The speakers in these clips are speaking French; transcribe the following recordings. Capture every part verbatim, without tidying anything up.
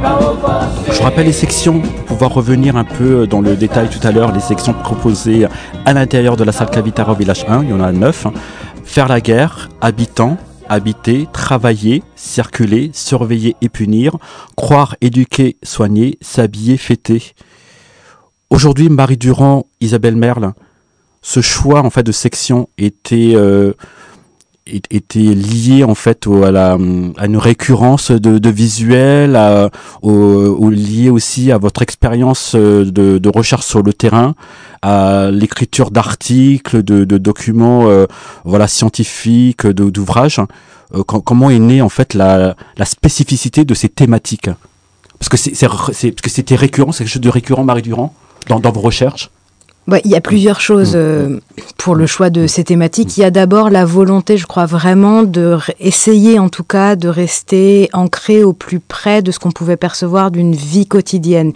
Je rappelle les sections pour pouvoir revenir un peu dans le détail tout à l'heure. Les sections proposées à l'intérieur de la salle Kavitara au village un, il y en a neuf. Faire la guerre, habitants, habiter, travailler, circuler, surveiller et punir, croire, éduquer, soigner, s'habiller, fêter. Aujourd'hui, Marie Durand, Isabelle Merle, ce choix en fait de section était euh, était lié en fait au, à, la, à une récurrence de, de visuels, à, au, au, lié aussi à votre expérience de, de recherche sur le terrain, à l'écriture d'articles, de, de documents euh, voilà scientifiques, de, d'ouvrages. Euh, quand, comment est née en fait la, la spécificité de ces thématiques? Parce que c'est, c'est, c'est parce que c'était récurrent, c'est quelque chose de récurrent, Marie Durand, dans, dans vos recherches. Ouais, il y a plusieurs choses euh, pour le choix de ces thématiques. Il y a d'abord la volonté, je crois vraiment, de r- essayer en tout cas de rester ancré au plus près de ce qu'on pouvait percevoir d'une vie quotidienne,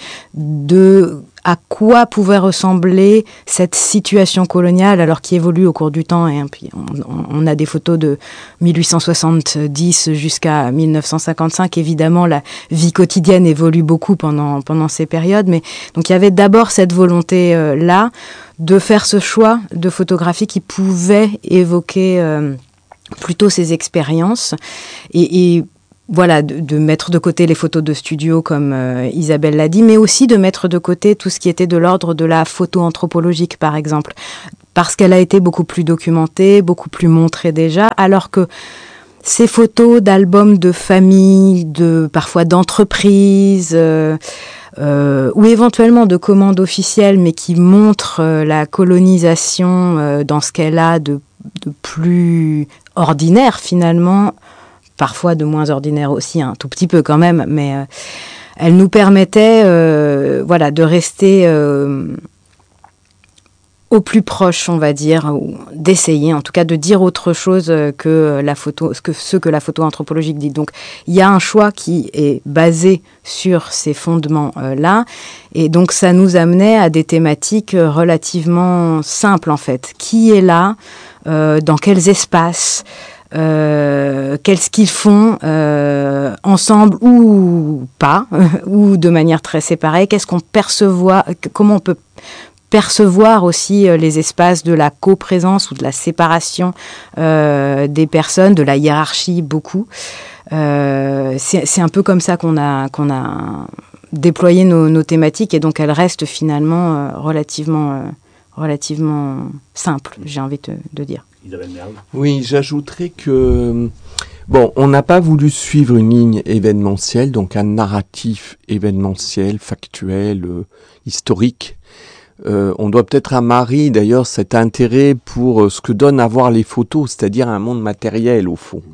de à quoi pouvait ressembler cette situation coloniale, alors qui évolue au cours du temps. Et puis on, on a des photos de mille huit cent soixante-dix jusqu'à mille neuf cent cinquante-cinq. Évidemment, la vie quotidienne évolue beaucoup pendant pendant ces périodes. Mais donc il y avait d'abord cette volonté euh, là de faire ce choix de photographie qui pouvait évoquer euh, plutôt ces expériences et, et voilà, de, de mettre de côté les photos de studio comme euh, Isabelle l'a dit, mais aussi de mettre de côté tout ce qui était de l'ordre de la photo anthropologique, par exemple, parce qu'elle a été beaucoup plus documentée, beaucoup plus montrée déjà, alors que ces photos d'albums de famille, de parfois d'entreprises, euh, euh, ou éventuellement de commandes officielles, mais qui montrent euh, la colonisation euh, dans ce qu'elle a de, de plus ordinaire finalement, parfois de moins ordinaire aussi, un tout petit peu quand même, mais euh, elle nous permettait euh, voilà, de rester euh, au plus proche, on va dire, ou d'essayer en tout cas de dire autre chose que la photo, ce que, ce que la photo anthropologique dit. Donc il y a un choix qui est basé sur ces fondements-là, et donc ça nous amenait à des thématiques relativement simples en fait. Qui est là, euh, dans quels espaces, Euh, qu'est-ce qu'ils font euh, ensemble ou pas, ou de manière très séparée, qu'est-ce qu'on perçoit, comment on peut percevoir aussi euh, les espaces de la coprésence ou de la séparation euh, des personnes, de la hiérarchie beaucoup. Euh, c'est, c'est un peu comme ça qu'on a, qu'on a déployé nos, nos thématiques, et donc elles restent finalement euh, relativement, euh, relativement simples, j'ai envie de, de dire. Oui, j'ajouterais que, bon, on n'a pas voulu suivre une ligne événementielle, donc un narratif événementiel, factuel, euh, historique. Euh, on doit peut-être à Marie, d'ailleurs, cet intérêt pour euh, ce que donnent à voir les photos, c'est-à-dire un monde matériel, au fond.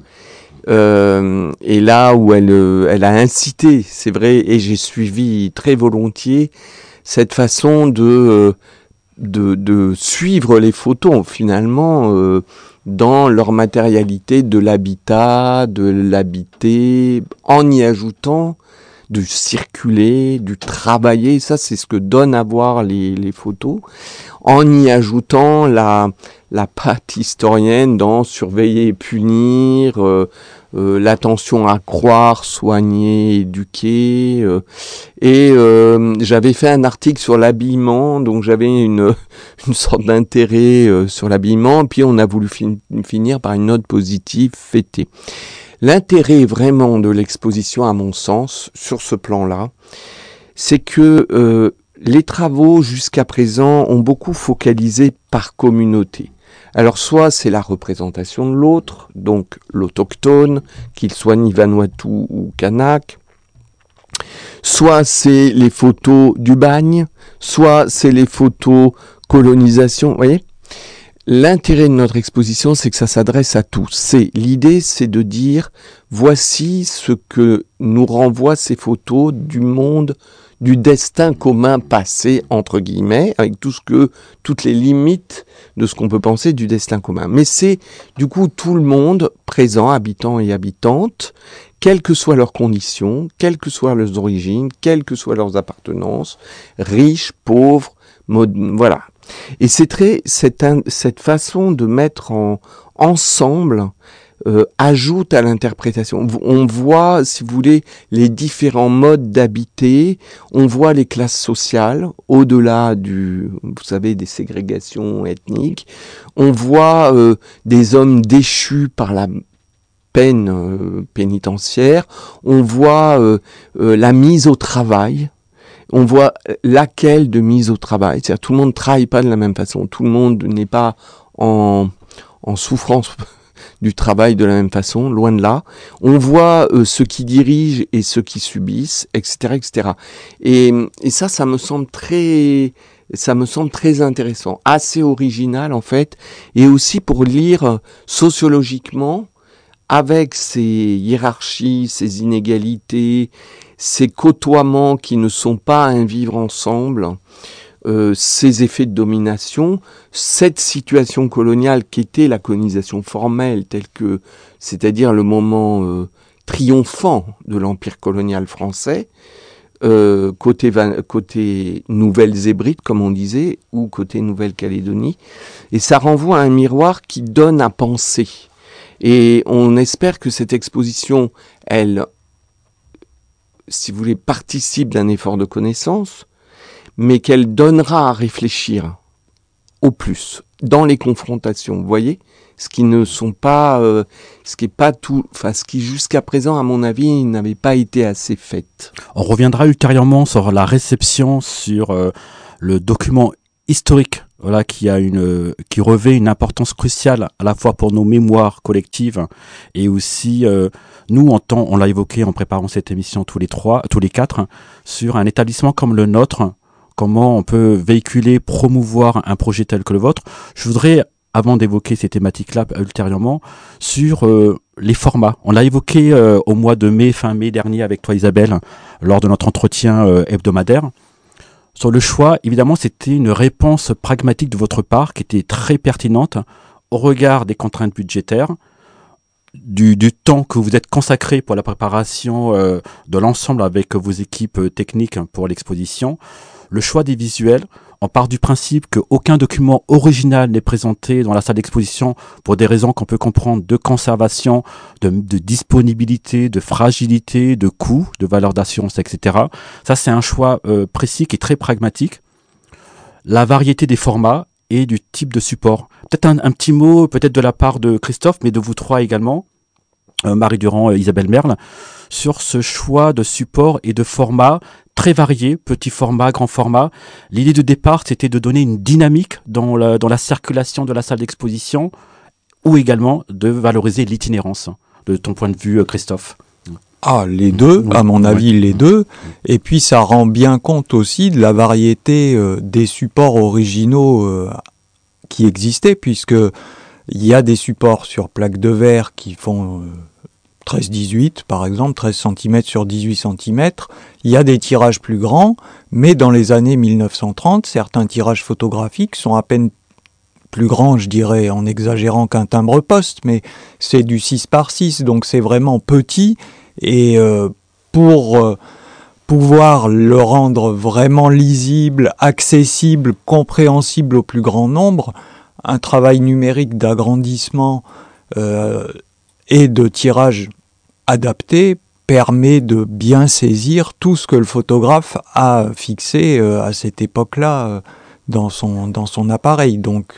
Euh, et là où elle, euh, elle a incité, c'est vrai, et j'ai suivi très volontiers, cette façon de... Euh, De, de suivre les photos finalement euh, dans leur matérialité de l'habitat, de l'habiter, en y ajoutant du circuler, du travailler. Ça, c'est ce que donnent à voir les, les photos, en y ajoutant la, la patte historienne dans surveiller et punir, euh, euh, l'attention à croire, soigner, éduquer. Euh, et euh, j'avais fait un article sur l'habillement, donc j'avais une, une sorte d'intérêt euh, sur l'habillement, puis on a voulu fin, finir par une note positive, fêter. L'intérêt vraiment de l'exposition, à mon sens, sur ce plan-là, c'est que euh, les travaux jusqu'à présent ont beaucoup focalisé par communauté. Alors soit c'est la représentation de l'autre, donc l'autochtone, qu'il soit ni Vanuatu ou Kanak, soit c'est les photos du bagne, soit c'est les photos colonisation, vous voyez ? L'intérêt de notre exposition, c'est que ça s'adresse à tous. C'est, l'idée, c'est de dire, voici ce que nous renvoient ces photos du monde, du destin commun passé, entre guillemets, avec tout ce que, toutes les limites de ce qu'on peut penser du destin commun. Mais c'est, du coup, tout le monde présent, habitants et habitantes, quelles que soient leurs conditions, quelles que soient leurs origines, quelles que soient leurs appartenances, riches, pauvres, mod- voilà. Et c'est très cette, cette façon de mettre en, ensemble euh, ajoute à l'interprétation. On voit, si vous voulez, les différents modes d'habiter, on voit les classes sociales, au-delà du, vous savez, des ségrégations ethniques, on voit euh, des hommes déchus par la peine euh, pénitentiaire, on voit euh, euh, la mise au travail, on voit laquelle de mise au travail, c'est-à-dire tout le monde ne travaille pas de la même façon, tout le monde n'est pas en, en souffrance du travail de la même façon, loin de là. On voit euh, ceux qui dirigent et ceux qui subissent, et cetera, et cetera. Et, et ça, ça me semble très, ça me semble très intéressant, assez original en fait, et aussi pour lire sociologiquement, avec ces hiérarchies, ces inégalités, ces côtoiements qui ne sont pas un vivre ensemble, euh, ces effets de domination, cette situation coloniale qui était la colonisation formelle, telle que, c'est-à-dire le moment euh, triomphant de l'empire colonial français, euh, côté, côté Nouvelles-Hébrides, comme on disait, ou côté Nouvelle-Calédonie, et ça renvoie à un miroir qui donne à penser. Et on espère que cette exposition, elle, si vous voulez, participe d'un effort de connaissance, mais qu'elle donnera à réfléchir au plus dans les confrontations. Vous voyez, ce qui ne sont pas, euh, ce qui est pas tout, enfin, ce qui jusqu'à présent, à mon avis, n'avait pas été assez fait. On reviendra ultérieurement sur la réception, sur euh, le document historique. Voilà, qui a une, qui revêt une importance cruciale à la fois pour nos mémoires collectives et aussi euh, nous en tant, on l'a évoqué en préparant cette émission tous les trois, tous les quatre, sur un établissement comme le nôtre, comment on peut véhiculer, promouvoir un projet tel que le vôtre. Je voudrais, avant d'évoquer ces thématiques-là ultérieurement, sur euh, les formats. On l'a évoqué euh, au mois de mai, fin mai dernier avec toi Isabelle, lors de notre entretien euh, hebdomadaire. Sur le choix, évidemment, c'était une réponse pragmatique de votre part qui était très pertinente au regard des contraintes budgétaires, du, du temps que vous êtes consacré pour la préparation euh, de l'ensemble avec vos équipes techniques pour l'exposition. Le choix des visuels, on part du principe qu'aucun document original n'est présenté dans la salle d'exposition pour des raisons qu'on peut comprendre de conservation, de, de disponibilité, de fragilité, de coût, de valeur d'assurance, et cetera. Ça, c'est un choix euh, précis qui est très pragmatique. La variété des formats et du type de support. Peut-être un, un petit mot, peut-être de la part de Christophe, mais de vous trois également, euh, Marie Durand et Isabelle Merle, sur ce choix de support et de format très varié, petit format, grand format. L'idée de départ, c'était de donner une dynamique dans la, dans la circulation de la salle d'exposition ou également de valoriser l'itinérance. De ton point de vue, Christophe? Ah, les deux, oui, à mon avis, oui. les deux. Et puis, ça rend bien compte aussi de la variété euh, des supports originaux euh, qui existaient, puisque il y a des supports sur plaques de verre qui font euh, treize dix-huit, par exemple, treize centimètres sur dix-huit centimètres. Il y a des tirages plus grands, mais dans les années mille neuf cent trente, certains tirages photographiques sont à peine plus grands, je dirais, en exagérant qu'un timbre-poste, mais c'est du six par six, donc c'est vraiment petit. Et euh, pour euh, pouvoir le rendre vraiment lisible, accessible, compréhensible au plus grand nombre, un travail numérique d'agrandissement euh, et de tirage adapté permet de bien saisir tout ce que le photographe a fixé euh, à cette époque-là euh, dans son, dans son appareil. Donc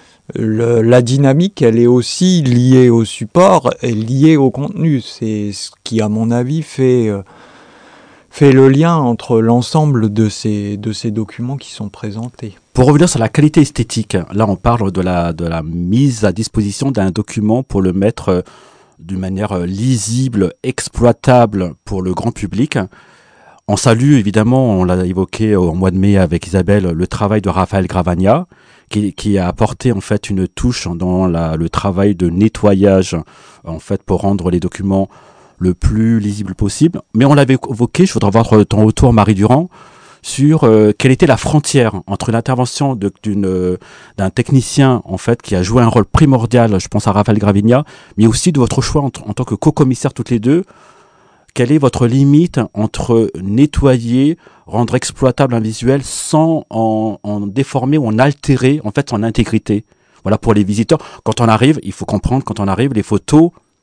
le, la dynamique, elle est aussi liée au support et liée au contenu. C'est ce qui, à mon avis, fait, euh, fait le lien entre l'ensemble de ces, de ces documents qui sont présentés. Pour revenir sur la qualité esthétique, là on parle de la, de la mise à disposition d'un document pour le mettre euh, d'une manière lisible, exploitable pour le grand public. On salue évidemment, on l'a évoqué au mois de mai avec Isabelle, le travail de Raphaël Gravagna, qui, qui a apporté en fait une touche dans la, le travail de nettoyage en fait pour rendre les documents le plus lisible possible. Mais on l'avait évoqué, je voudrais avoir ton retour, Marie Durand, sur euh, quelle était la frontière entre l'intervention de, d'une, euh, d'un technicien en fait qui a joué un rôle primordial, je pense à Raphaël Gravagna, mais aussi de votre choix en, en tant que co-commissaire toutes les deux. Quelle est votre limite entre nettoyer, rendre exploitable un visuel sans en, en déformer ou en altérer en fait son intégrité? Voilà, pour les visiteurs. Quand on arrive, il faut comprendre, quand on arrive, les photos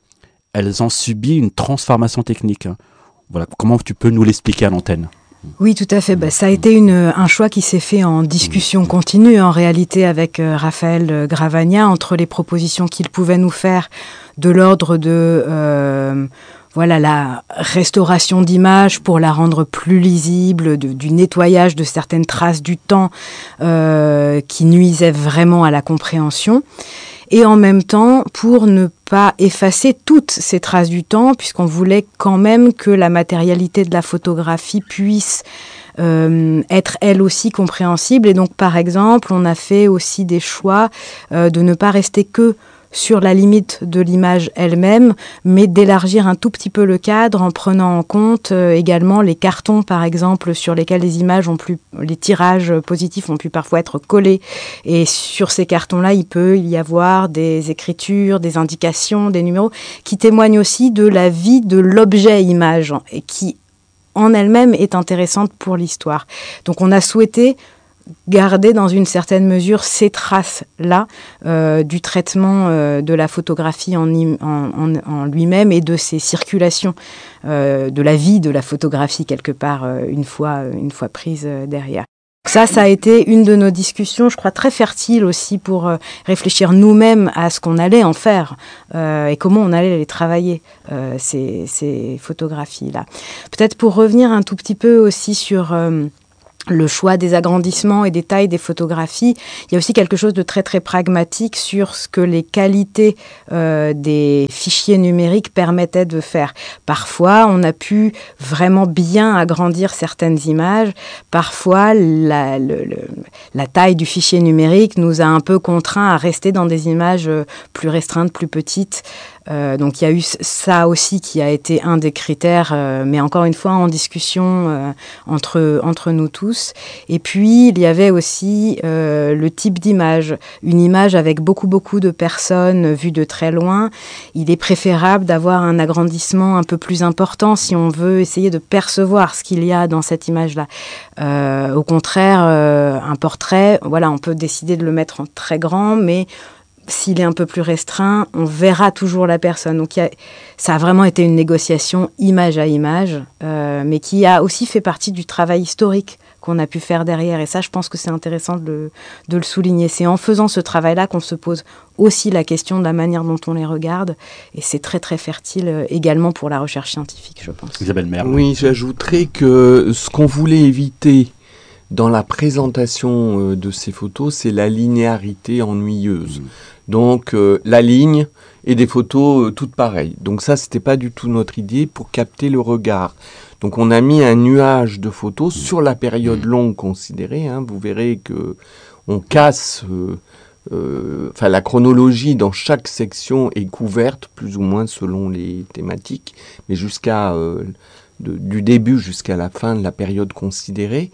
elles ont subi une transformation technique. Voilà, comment tu peux nous l'expliquer à l'antenne ? Oui, tout à fait. Bah, ça a été une, un choix qui s'est fait en discussion continue, en réalité, avec euh, Raphaël Gravagna, entre les propositions qu'il pouvait nous faire de l'ordre de euh, voilà, la restauration d'images pour la rendre plus lisible, de, du nettoyage de certaines traces du temps euh, qui nuisaient vraiment à la compréhension. Et en même temps, pour ne pas effacer toutes ces traces du temps, puisqu'on voulait quand même que la matérialité de la photographie puisse euh, être elle aussi compréhensible. Et donc, par exemple, on a fait aussi des choix euh, de ne pas rester que sur la limite de l'image elle-même, mais d'élargir un tout petit peu le cadre en prenant en compte euh, également les cartons, par exemple, sur lesquels les images ont pu, les tirages positifs ont pu parfois être collés. Et sur ces cartons-là, il peut y avoir des écritures, des indications, des numéros, qui témoignent aussi de la vie de l'objet image, et qui, en elle-même, est intéressante pour l'histoire. Donc on a souhaité garder dans une certaine mesure ces traces-là euh, du traitement euh, de la photographie en, en, en, en lui-même et de ses circulations, euh, de la vie de la photographie quelque part, euh, une fois, une fois prise euh, derrière. Ça, ça a été une de nos discussions, je crois, très fertile aussi pour euh, réfléchir nous-mêmes à ce qu'on allait en faire euh, et comment on allait les travailler, euh, ces, ces photographies-là. Peut-être pour revenir un tout petit peu aussi sur... Euh, le choix des agrandissements et des tailles des photographies, il y a aussi quelque chose de très très pragmatique sur ce que les qualités euh, des fichiers numériques permettaient de faire. Parfois, on a pu vraiment bien agrandir certaines images. Parfois, la, le, le, la taille du fichier numérique nous a un peu contraints à rester dans des images plus restreintes, plus petites. Euh, donc il y a eu ça aussi qui a été un des critères, euh, mais encore une fois en discussion euh, entre, entre nous tous. Et puis il y avait aussi euh, le type d'image, une image avec beaucoup beaucoup de personnes vues de très loin. Il est préférable d'avoir un agrandissement un peu plus important si on veut essayer de percevoir ce qu'il y a dans cette image-là. Euh, au contraire, euh, un portrait, voilà, on peut décider de le mettre en très grand, mais s'il est un peu plus restreint, on verra toujours la personne. Donc, y a, ça a vraiment été une négociation image à image, euh, mais qui a aussi fait partie du travail historique qu'on a pu faire derrière. Et ça, je pense que c'est intéressant de le, de le souligner. C'est en faisant ce travail-là qu'on se pose aussi la question de la manière dont on les regarde. Et c'est très, très fertile également pour la recherche scientifique, je pense. Isabelle Merle. Oui, j'ajouterais que ce qu'on voulait éviter dans la présentation de ces photos, c'est la linéarité ennuyeuse. Mmh. Donc euh, la ligne et des photos euh, toutes pareilles. Donc ça, c'était pas du tout notre idée pour capter le regard. Donc on a mis un nuage de photos sur la période longue considérée. Hein. Vous verrez que on casse. Euh, euh, enfin, la chronologie dans chaque section est couverte plus ou moins selon les thématiques, mais jusqu'à euh, de, du début jusqu'à la fin de la période considérée.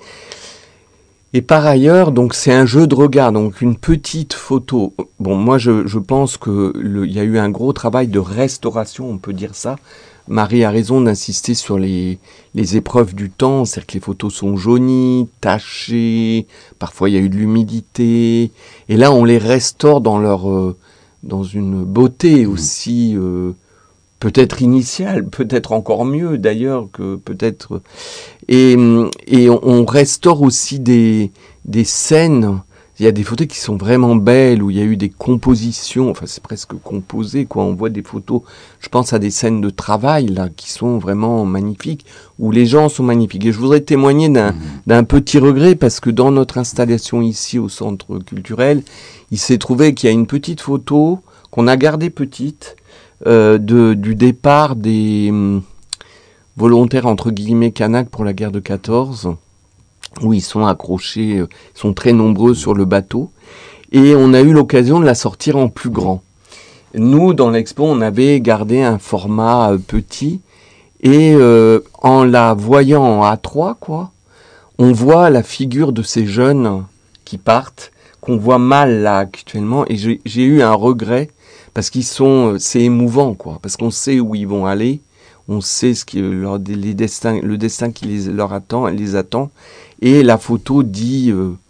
Et par ailleurs, donc c'est un jeu de regard, donc une petite photo. Bon, moi je, je pense que le, il y a eu un gros travail de restauration, on peut dire ça. Marie a raison d'insister sur les, les épreuves du temps, c'est-à-dire que les photos sont jaunies, tachées, parfois il y a eu de l'humidité, et là on les restaure dans leur euh, dans une beauté aussi euh, peut-être initiale, peut-être encore mieux d'ailleurs que peut-être. Et, et on, on restaure aussi des, des scènes. Il y a des photos qui sont vraiment belles, où il y a eu des compositions, enfin c'est presque composé, quoi. On voit des photos, je pense à des scènes de travail, là, qui sont vraiment magnifiques, où les gens sont magnifiques. Et je voudrais témoigner d'un, mmh. d'un petit regret, parce que dans notre installation ici, au centre culturel, il s'est trouvé qu'il y a une petite photo, qu'on a gardée petite, euh, de, du départ des... Hum, volontaires entre guillemets Kanak pour la guerre de quatorze, où ils sont accrochés, ils sont très nombreux sur le bateau, et on a eu l'occasion de la sortir en plus grand. Nous, dans l'expo, on avait gardé un format euh, petit, et euh, en la voyant en A trois, quoi, on voit la figure de ces jeunes qui partent, qu'on voit mal là actuellement, et j'ai, j'ai eu un regret, parce qu'ils sont, c'est émouvant, quoi, parce qu'on sait où ils vont aller. On sait ce qui leur, les destins, le destin qui les, leur attend, les attend. Et la photo dit euh,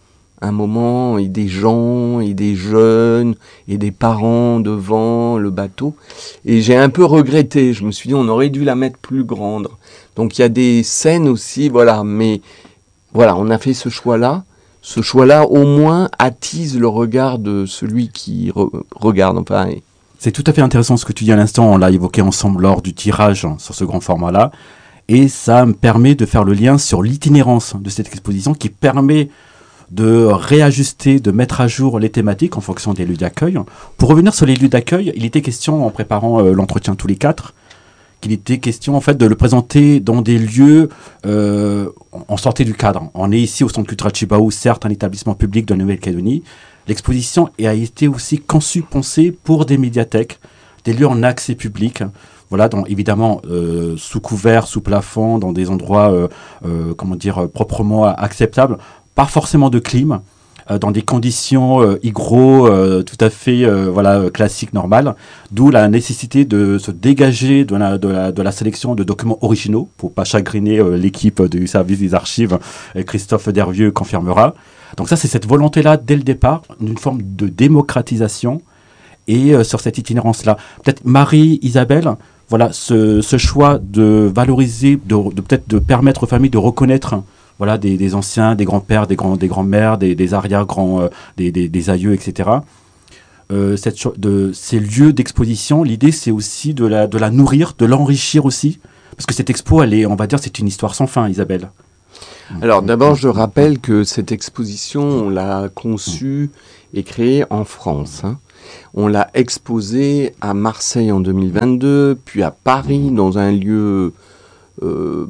un moment, et des gens, et des jeunes, et des parents devant le bateau. Et j'ai un peu regretté. Je me suis dit, on aurait dû la mettre plus grande. Donc il y a des scènes aussi, voilà. Mais voilà, on a fait ce choix-là. Ce choix-là, au moins, attise le regard de celui qui re- regarde. Enfin, et... C'est tout à fait intéressant ce que tu dis à l'instant. On l'a évoqué ensemble lors du tirage hein, sur ce grand format-là. Et ça me permet de faire le lien sur l'itinérance de cette exposition qui permet de réajuster, de mettre à jour les thématiques en fonction des lieux d'accueil. Pour revenir sur les lieux d'accueil, il était question, en préparant euh, l'entretien tous les quatre, qu'il était question en fait de le présenter dans des lieux euh, en sortie du cadre. On est ici au Centre culturel Tjibaou, certes un établissement public de Nouvelle-Calédonie. L'exposition a été aussi conçue, pensée pour des médiathèques, des lieux en accès public. Voilà, donc évidemment euh, sous couvert, sous plafond, dans des endroits, euh, euh, comment dire, proprement acceptables, pas forcément de clim, euh, dans des conditions euh, hygro euh, tout à fait, euh, voilà, classiques, normales. D'où la nécessité de se dégager de la, de la, de la sélection de documents originaux pour pas chagriner euh, l'équipe du service des archives. Et Christophe Dervieux confirmera. Donc ça, c'est cette volonté-là dès le départ, d'une forme de démocratisation. Et euh, sur cette itinérance-là, peut-être Marie-Isabelle. Voilà, ce, ce choix de valoriser, de, de peut-être de permettre aux familles de reconnaître, voilà, des, des anciens, des grands-pères, des grands, des grands-mères, des, des arrière-grands, euh, des, des, des aïeux, et cetera. Euh, cette cho- de ces lieux d'exposition, l'idée c'est aussi de la, de la nourrir, de l'enrichir aussi, parce que cette expo, elle est, on va dire, c'est une histoire sans fin, Isabelle. Alors d'abord, je rappelle que cette exposition, on l'a conçue et créée en France. Hein. On l'a exposée à Marseille en deux mille vingt-deux, puis à Paris dans un lieu euh,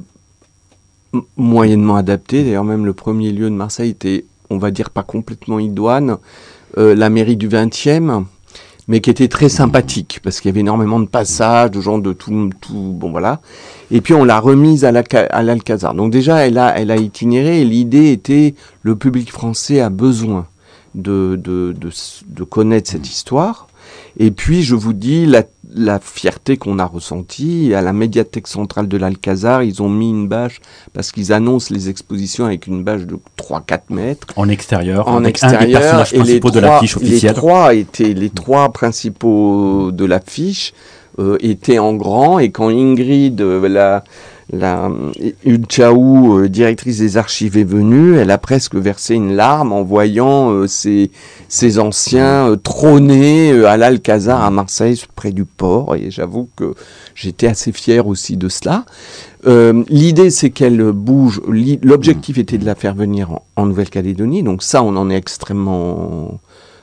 m- moyennement adapté. D'ailleurs, même le premier lieu de Marseille était, on va dire, pas complètement idoine, euh, la mairie du vingtième, mais qui était très sympathique parce qu'il y avait énormément de passages, de gens de tout, tout bon voilà. Et puis on l'a remise à, la, à l'Alcazar. Donc déjà, elle a, elle a itinéré et l'idée était, le public français a besoin de, de, de, de connaître cette histoire. Et puis, je vous dis, la, la fierté qu'on a ressentie, à la médiathèque centrale de l'Alcazar, ils ont mis une bâche, parce qu'ils annoncent les expositions avec une bâche de trois à quatre mètres. En extérieur, en avec extérieur, un des personnages principaux de l'affiche officielle. Les trois, étaient, les trois principaux de l'affiche euh, étaient en grand, et quand Ingrid, euh, la... La Ulchaou, euh, directrice des archives, est venue. Elle a presque versé une larme en voyant euh, ces, ces anciens euh, trôner euh, à l'Alcazar à Marseille, près du port. Et j'avoue que j'étais assez fier aussi de cela. Euh, l'idée, c'est qu'elle bouge. L'objectif était de la faire venir en, en Nouvelle-Calédonie. Donc ça, on en est extrêmement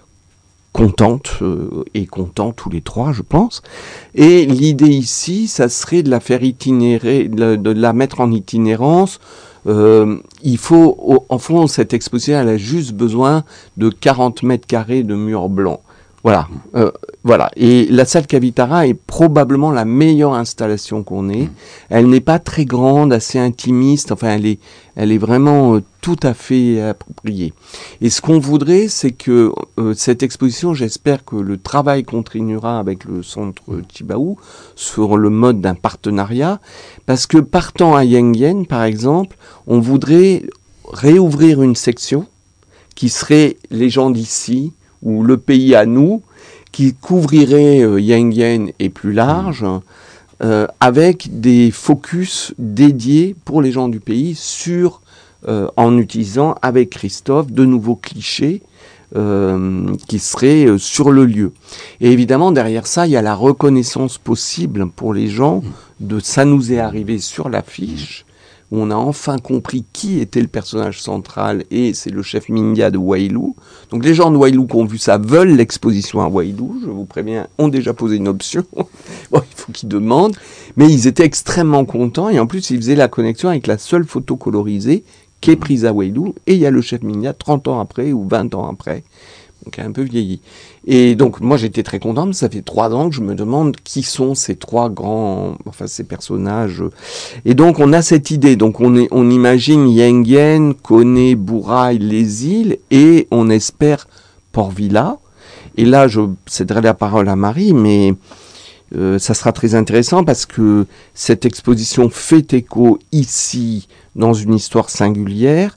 contente euh, et contents tous les trois, je pense. Et l'idée ici, ça serait de la faire itinérer, de, de la mettre en itinérance. Euh, il faut, au, en fond, cette exposition, elle a juste besoin de quarante mètres carrés de murs blancs. Voilà, euh, voilà. Et la salle Kavitara est probablement la meilleure installation qu'on ait. Elle n'est pas très grande, assez intimiste. Enfin, elle est, elle est vraiment euh, tout à fait appropriée. Et ce qu'on voudrait, c'est que euh, cette exposition, j'espère que le travail continuera avec le centre Tjibaou sur le mode d'un partenariat, parce que partant à Yengen, par exemple, on voudrait réouvrir une section qui serait les gens d'ici, ou le pays à nous, qui couvrirait euh, Yengen et plus large, euh, avec des focus dédiés pour les gens du pays sur, euh, en utilisant avec Christophe de nouveaux clichés euh, qui seraient euh, sur le lieu. Et évidemment, derrière ça, il y a la reconnaissance possible pour les gens de ça nous est arrivé sur l'affiche, où on a enfin compris qui était le personnage central, et c'est le chef Mindia de Wailou. Donc les gens de Wailou qui ont vu ça veulent l'exposition à Wailou, je vous préviens, ont déjà posé une option. Bon, il faut qu'ils demandent, mais ils étaient extrêmement contents, et en plus ils faisaient la connexion avec la seule photo colorisée qui est prise à Wailou, et il y a le chef Mindia trente ans après, ou vingt ans après, donc un peu vieilli. Et donc moi j'étais très content, mais ça fait trois ans que je me demande qui sont ces trois grands, enfin ces personnages. Et donc on a cette idée, donc on, est, on imagine Yengen, Koné, Bourail, les îles, et on espère Port-Vila. Et là je céderai la parole à Marie, mais euh, ça sera très intéressant parce que cette exposition fait écho ici dans une histoire singulière,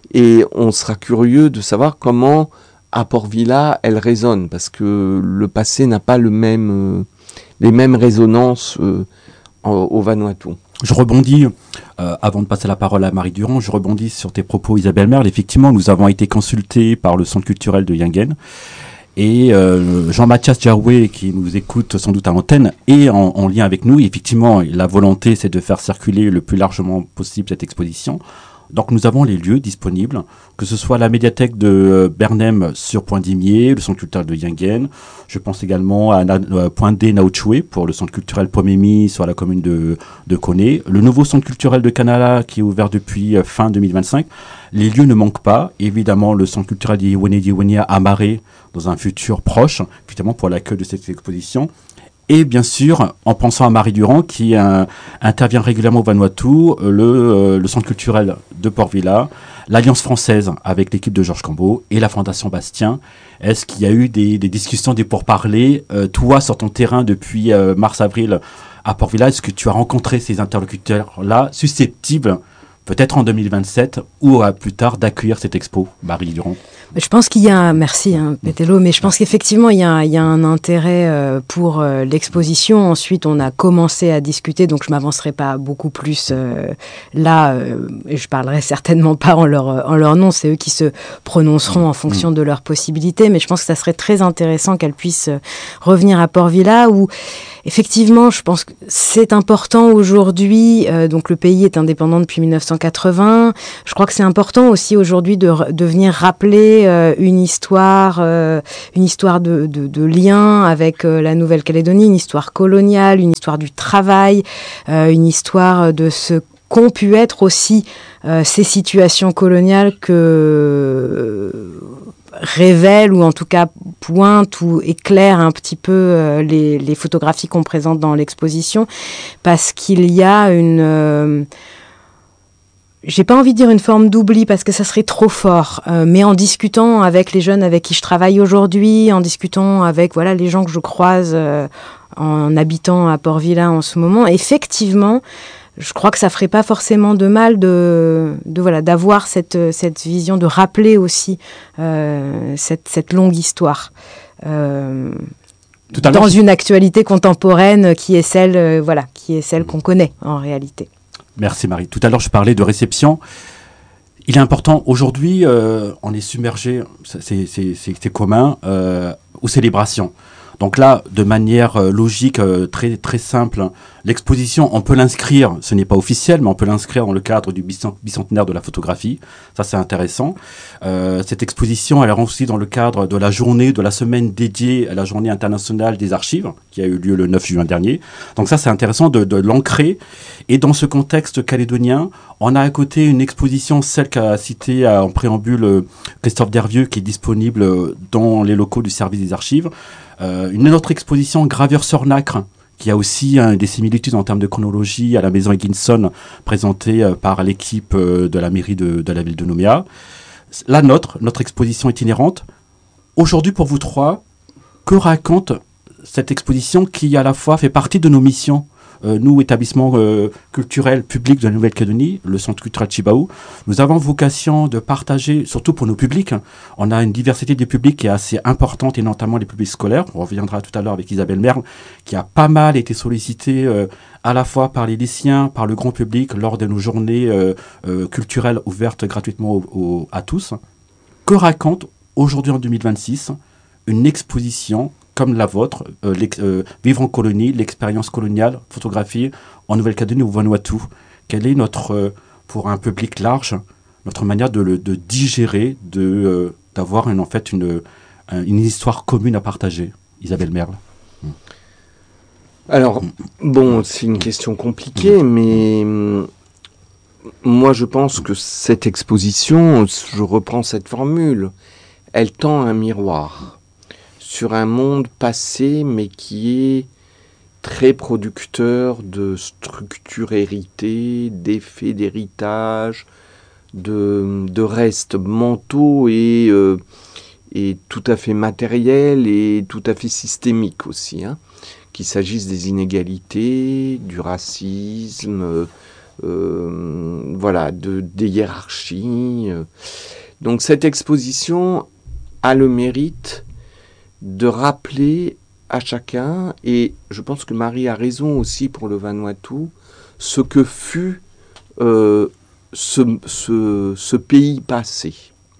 Et on sera curieux de savoir comment à Port-Vila elle résonne, parce que le passé n'a pas le même, euh, les mêmes résonances euh, en, au Vanuatu. Je rebondis, euh, avant de passer la parole à Marie Durand, je rebondis sur tes propos, Isabelle Merle. Effectivement, nous avons été consultés par le centre culturel de Yingen. Et euh, Jean-Mathias Jaoué, qui nous écoute sans doute à l'antenne, est en, en lien avec nous. Et effectivement, la volonté, c'est de faire circuler le plus largement possible cette exposition. Donc nous avons les lieux disponibles, que ce soit la médiathèque de Bernem sur Point-Dimier, le centre culturel de Yingen. Je pense également à, à Point-D Naoutchoué pour le centre culturel Pomemi sur la commune de, de Koné. Le nouveau centre culturel de Canala qui est ouvert depuis fin deux mille vingt-cinq. Les lieux ne manquent pas. Évidemment, le centre culturel d'Iwene d'Iwenia à Marais dans un futur proche, évidemment pour l'accueil de cette exposition. Et bien sûr, en pensant à Marie Durand, qui euh, intervient régulièrement au Vanuatu, le, euh, le centre culturel de Port-Vila, l'Alliance française avec l'équipe de Georges Cambeau et la Fondation Bastien. Est-ce qu'il y a eu des, des discussions, des pourparlers euh, toi, sur ton terrain depuis euh, mars-avril à Port-Vila, est-ce que tu as rencontré ces interlocuteurs-là susceptibles, peut-être en deux mille vingt-sept ou à plus tard, d'accueillir cette expo, Marie Durand? Je pense qu'il y a un, merci hein, Pétello, mais je pense qu'effectivement il y a un, il y a un intérêt euh, pour euh, l'exposition. Ensuite, on a commencé à discuter, donc je m'avancerai pas beaucoup plus euh, là. Euh, et je parlerai certainement pas en leur en leur nom. C'est eux qui se prononceront en fonction de leurs possibilités. Mais je pense que ça serait très intéressant qu'elles puissent revenir à Port-Vila, où effectivement, je pense que c'est important aujourd'hui. Euh, donc le pays est indépendant depuis mille neuf cent quatre-vingts. Je crois que c'est important aussi aujourd'hui de, de venir rappeler euh, une histoire, euh, une histoire de, de, de lien avec euh, la Nouvelle-Calédonie, une histoire coloniale, une histoire du travail, euh, une histoire de ce qu'ont pu être aussi euh, ces situations coloniales que euh, révèlent ou en tout cas pointent ou éclairent un petit peu euh, les, les photographies qu'on présente dans l'exposition, parce qu'il y a une... Euh, j'ai pas envie de dire une forme d'oubli parce que ça serait trop fort, euh, mais en discutant avec les jeunes avec qui je travaille aujourd'hui, en discutant avec voilà les gens que je croise euh, en habitant à Port-Vila en ce moment, effectivement, je crois que ça ferait pas forcément de mal de, de voilà d'avoir cette cette vision, de rappeler aussi euh, cette cette longue histoire. Euh, Tout à dans l'heure, une actualité contemporaine qui est celle euh, voilà qui est celle qu'on connaît en réalité. Merci Marie. Tout à l'heure, je parlais de réception. Il est important, aujourd'hui, euh, on est submergé, c'est, c'est, c'est, c'est commun, euh, aux célébrations. Donc là, de manière euh, logique, euh, très très simple, l'exposition, on peut l'inscrire, ce n'est pas officiel, mais on peut l'inscrire dans le cadre du bicentenaire de la photographie. Ça, c'est intéressant. Euh, cette exposition, elle est aussi dans le cadre de la journée, de la semaine dédiée à la journée internationale des archives, qui a eu lieu le neuf juin dernier. Donc ça, c'est intéressant de, de l'ancrer. Et dans ce contexte calédonien, on a à côté une exposition, celle qu'a citée euh, en préambule euh, Christophe Dervieux, qui est disponible euh, dans les locaux du service des archives. Euh, une autre exposition, Gravure sur nacre, qui a aussi hein, des similitudes en termes de chronologie à la maison Higginson, présentée euh, par l'équipe euh, de la mairie de, de la ville de Nouméa. La nôtre, notre exposition itinérante. Aujourd'hui, pour vous trois, que raconte cette exposition qui, à la fois, fait partie de nos missions ? Euh, nous, établissement euh, culturel public de la Nouvelle-Calédonie, le Centre culturel Chibaou, nous avons vocation de partager, surtout pour nos publics, hein, on a une diversité de publics qui est assez importante, et notamment les publics scolaires. On reviendra tout à l'heure avec Isabelle Merle, qui a pas mal été sollicitée euh, à la fois par les lycéens, par le grand public, lors de nos journées euh, euh, culturelles ouvertes gratuitement au, au, à tous. Que raconte, aujourd'hui en deux mille vingt-six, une exposition comme la vôtre, euh, euh, Vivre en colonie, l'expérience coloniale, photographie en Nouvelle-Calédonie ou Vanuatu. Quelle est notre, euh, pour un public large, notre manière de, le, de digérer, de, euh, d'avoir une, en fait une, une histoire commune à partager? Isabelle Merle. Alors, bon, c'est une question compliquée, mais moi je pense que cette exposition, je reprends cette formule, elle tend un miroir sur un monde passé, mais qui est très producteur de structures héritées, d'effets d'héritage, de, de restes mentaux et, euh, et tout à fait matériels et tout à fait systémiques aussi, hein, qu'il s'agisse des inégalités, du racisme, euh, voilà, de, des hiérarchies. Donc cette exposition a le mérite de rappeler à chacun, et je pense que Marie a raison aussi pour le Vanuatu, ce que fut euh, ce, ce, ce pays passé.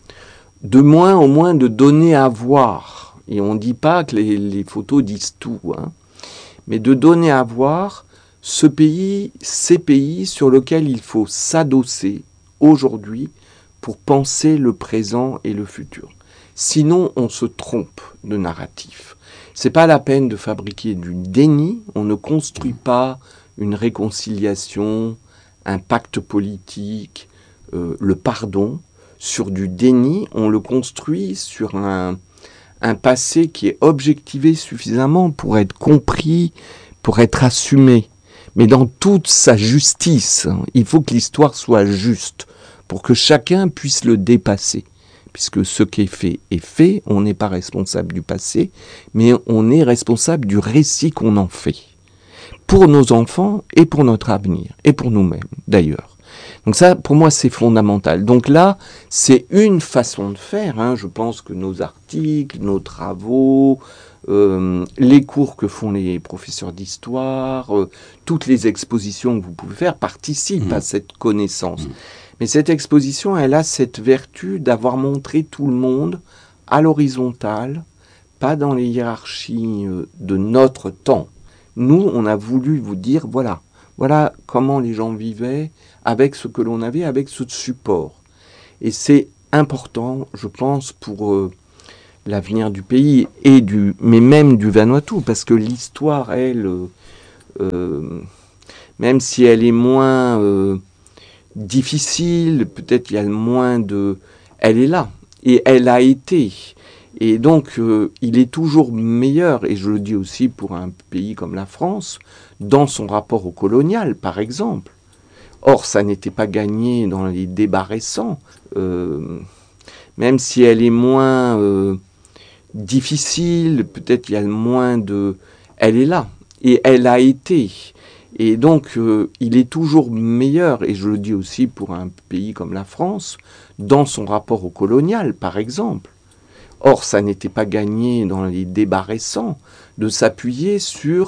De moins au moins de donner à voir, et on ne dit pas que les, les photos disent tout, hein, mais de donner à voir ce pays, ces pays sur lesquels il faut s'adosser aujourd'hui pour penser le présent et le futur. Sinon, on se trompe de narratif. C'est pas la peine de fabriquer du déni, on ne construit pas une réconciliation, un pacte politique, euh, le pardon. Sur du déni, on le construit sur un, un passé qui est objectivé suffisamment pour être compris, pour être assumé. Mais dans toute sa justice, il faut que l'histoire soit juste, pour que chacun puisse le dépasser. Puisque ce qui est fait est fait, on n'est pas responsable du passé, mais on est responsable du récit qu'on en fait. Pour nos enfants et pour notre avenir, et pour nous-mêmes d'ailleurs. Donc ça, pour moi, c'est fondamental. Donc là, c'est une façon de faire. Hein. Je pense que nos articles, nos travaux, euh, les cours que font les professeurs d'histoire, euh, toutes les expositions que vous pouvez faire participent mmh. à cette connaissance. Mmh. Mais cette exposition, elle a cette vertu d'avoir montré tout le monde à l'horizontale, pas dans les hiérarchies de notre temps. Nous, on a voulu vous dire, voilà, voilà comment les gens vivaient avec ce que l'on avait, avec ce support. Et c'est important, je pense, pour euh, l'avenir du pays, et du, mais même du Vanuatu, parce que l'histoire, elle, euh, euh, même si elle est moins... Euh, difficile, peut-être il y a moins de... Elle est là, et elle a été. Et donc, euh, il est toujours meilleur, et je le dis aussi pour un pays comme la France, dans son rapport au colonial, par exemple. Or, ça n'était pas gagné dans les débats récents, euh, même si elle est moins euh, difficile, peut-être il y a moins de... Elle est là, et elle a été. Et donc, euh, il est toujours meilleur, et je le dis aussi pour un pays comme la France, dans son rapport au colonial, par exemple. Or, ça n'était pas gagné dans les débats récents de s'appuyer sur